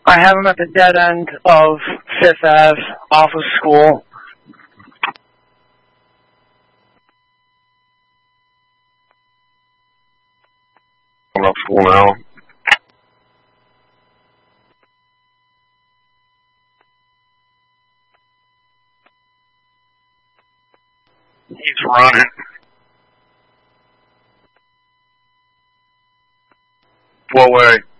I have him at the dead end of Fifth Ave, off of school. I'm off school now. He's running. What way?